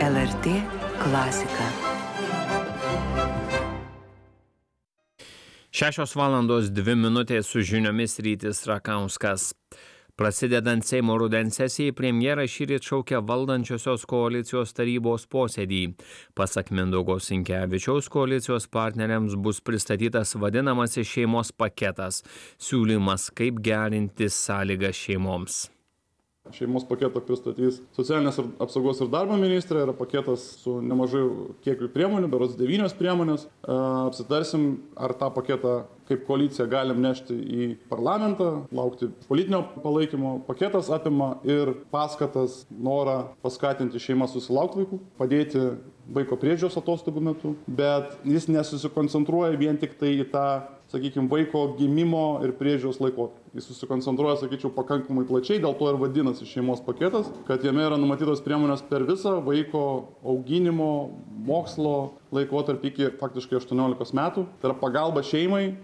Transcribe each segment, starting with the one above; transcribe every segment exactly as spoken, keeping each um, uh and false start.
L R T klasika. Šešios valandos dvi minutės su žiniomis Rytis Rakauskas. Prasidedant Seimo rudens sesijai, premjeras šįryt šaukia valdančiosios koalicijos tarybos posėdį. Pasak Mindaugo Sinkevičiaus, koalicijos partneriams bus pristatytas vadinamasis šeimos paketas, siūlymas kaip gerinti sąlygas šeimoms. Šeimos paketą pristatys socialinės apsaugos ir darbo ministrė, yra paketas su nemažai kiekiu priemonių, berods devynios priemonės. Apsitarsim, ar tą paketą kaip koalicija galim nešti į parlamentą, laukti politinio palaikymo. Paketas apima ir paskatas, norą paskatinti šeimą susilaukti vaikų, padėti vaiko priežiūros atostogų metu, bet jis nesusikoncentruoja vien tik tai į tą, sakykime, vaiko gimimo ir priežiūros laikotarpį. Jis susikoncentruoja, sakyčiau, pakankamai plačiai, dėl to ir vadinasi šeimos paketas, kad jame yra numatytos priemonės per visą vaiko auginimo, mokslo laikotarpį iki faktiškai aštuoniolikos metų. Tai yra pagalba šeimai.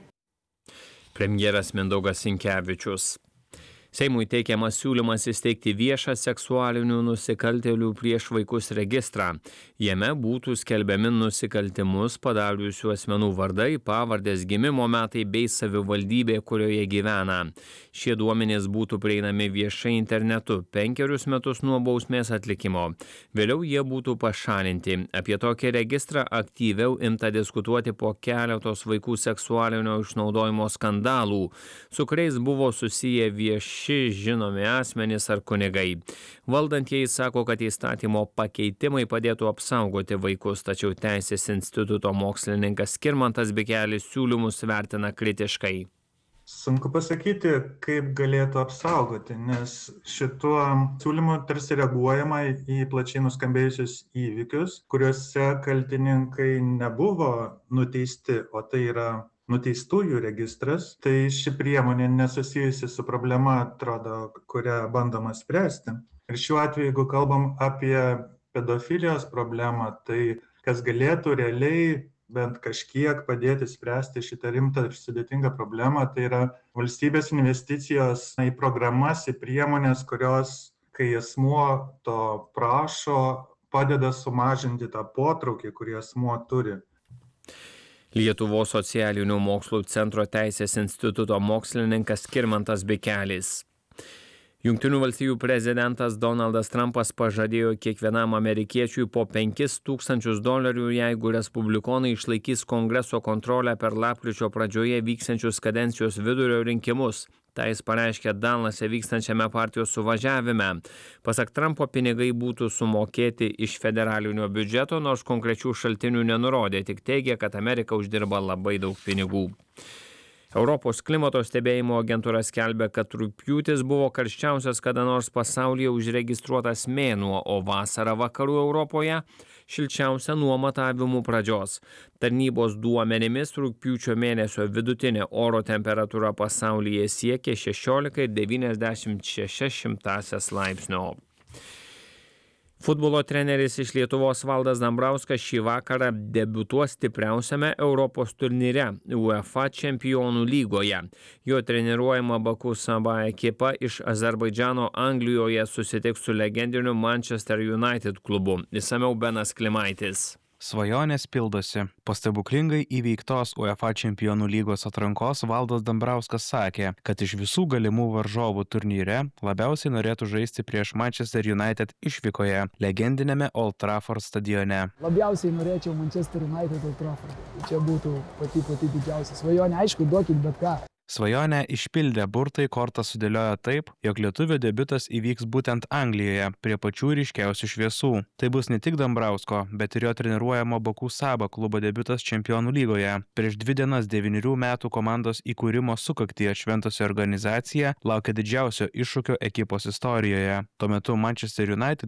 Premjeras Mindaugas Sinkevičius. Seimui teikiamas siūlymas įsteigti viešą seksualinių nusikaltėlių prieš vaikus registrą. Jame būtų skelbiami nusikaltimus padariusių asmenų vardai, pavardės, gimimo metai bei savivaldybė, kurioje gyvena. Šie duomenys būtų prieinami viešai internetu penkerius metus nuo bausmės atlikimo. Vėliau jie būtų pašalinti. Apie tokį registrą aktyviau imta diskutuoti po keletos vaikų seksualinio išnaudojimo skandalų, su kuriais buvo susiję vieši Ši žinomi asmenys ar kunigai. Valdantieji sako, kad įstatymo pakeitimai padėtų apsaugoti vaikus, tačiau Teisės instituto mokslininkas Skirmantas Bikelis siūlymus vertina kritiškai. Sunku pasakyti, kaip galėtų apsaugoti, nes šituo siūlymu tarsi reaguojama į plačiai nuskambėjusius įvykius, kuriuose kaltininkai nebuvo nuteisti, o tai yra nuteistųjų registras, tai ši priemonė nesusijusi su problema, atrodo, kurią bandoma spręsti. Ir šiuo atveju, jeigu kalbam apie pedofilijos problemą, tai kas galėtų realiai bent kažkiek padėti spręsti šitą rimtą ir sudėtingą problemą, tai yra valstybės investicijos į programas, į priemonės, kurios, kai asmuo to prašo, padeda sumažinti tą potraukį, kurį asmuo turi. Lietuvos socialinių mokslų centro Teisės instituto mokslininkas Skirmantas Bikelis. Jungtinių valstijų prezidentas Donaldas Trumpas pažadėjo kiekvienam amerikiečiui po penkis tūkstančius dolerių, jeigu respublikonai išlaikys Kongreso kontrolę per lapkričio pradžioje vyksiančius kadencijos vidurio rinkimus. Tai jis pareiškė Dallase vykstančiame partijos suvažiavime. Pasak Trumpo, pinigai būtų sumokėti iš federalinio biudžeto, nors konkrečių šaltinių nenurodė, tik teigia, kad Amerika uždirba labai daug pinigų. Europos klimato stebėjimo agentūra skelbia, kad rugpjūtis buvo karščiausias kada nors pasaulyje užregistruotas mėnuo, o vasara vakarų Europoje šilčiausia nuo matavimų pradžios. Tarnybos duomenimis rugpjūčio mėnesio vidutinė oro temperatūra pasaulyje siekė šešiolika ir devyniasdešimt šešias šimtąsias laipsnio. Futbolo treneris iš Lietuvos Valdas Dambrauskas šį vakarą debiutuos stipriausiame Europos turnyre UEFA Čempionų lygoje. Jo treniruojama Baku Saba ekipa iš Azerbaidžano Anglijoje susitiks su legendiniu Manchester United klubu. Išsamiau Benas Klimaitis. Svajonės pildosi. Po stebuklingai įveiktos UEFA Čempionų lygos atrankos Valdas Dambrauskas sakė, kad iš visų galimų varžovų turnyre labiausiai norėtų žaisti prieš Manchester United išvykoje, legendinėme Old Trafford stadione. Labiausiai norėčiau Manchester United Old Trafford. Čia būtų pati pati didžiausia svajonė. Aišku, duokit bet ką. Svajonę išpildė burtai, kortą sudėliojo taip, jog lietuvio debiutas įvyks būtent Anglijoje, prie pačių ryškiausių šviesų. Tai bus ne tik Dambrausko, bet ir jo treniruojamo Baku Saba klubo debiutas Čempionų lygoje. Prieš dvi dienas devynerių metų komandos įkūrimo sukaktį atšventusi organizacija laukia didžiausio iššūkio ekipos istorijoje. Tuo metu Manchester United